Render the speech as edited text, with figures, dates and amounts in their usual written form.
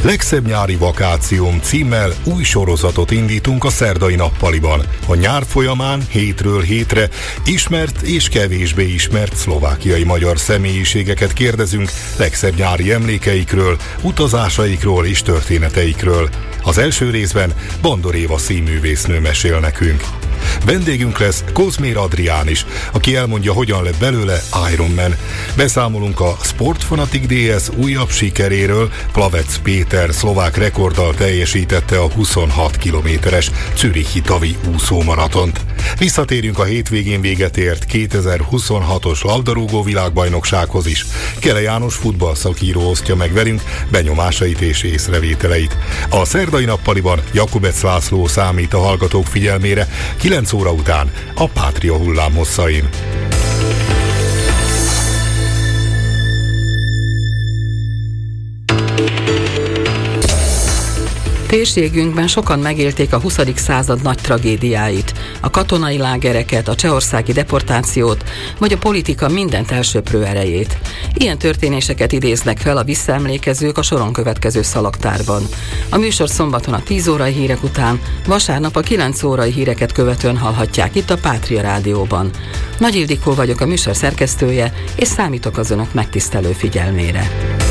Legszebb nyári vakációm címmel új sorozatot indítunk a Szerdai Nappaliban. A nyár folyamán hétről hétre ismert és kevésbé ismert szlovákiai magyar személyiségeket kérdezünk legszebb nyári emlékeikről, utazásaikról és történeteikről. Az első részben Bandor Éva színművésznő mesél nekünk. Vendégünk lesz Kozmér Adrián is, aki elmondja, hogyan lett belőle Iron Man. Beszámolunk a Sportfanatic DS újabb sikeréről. Plavec Péter szlovák rekorddal teljesítette a 26 kilométeres zürichi tavi úszómaratont. Visszatérünk a hétvégén véget ért 2026-os labdarúgó világbajnoksághoz is. Kele János futballszakíró osztja meg velünk benyomásait és észrevételeit. A Szerdai Nappaliban Jakubec László számít a hallgatók figyelmére 9 óra után a Pátria hullámhosszain. Térségünkben sokan megélték a 20. század nagy tragédiáit, a katonai lágereket, a csehországi deportációt, vagy a politika mindent elsöprő erejét. Ilyen történéseket idéznek fel a visszaemlékezők a soron következő szalagtárban. A műsor szombaton a 10 órai hírek után, vasárnap a 9 órai híreket követően hallhatják itt a Pátria Rádióban. Nagy Ildikó vagyok, a műsor szerkesztője, és számítok az önök megtisztelő figyelmére.